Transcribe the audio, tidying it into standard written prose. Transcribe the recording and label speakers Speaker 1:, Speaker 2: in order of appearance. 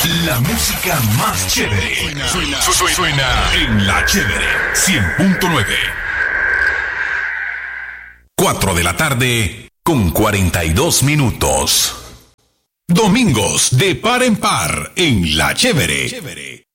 Speaker 1: La música más chévere. Suena en La Chévere 100.9. 4 de la tarde con 42 minutos. Domingos de par en par en La Chévere.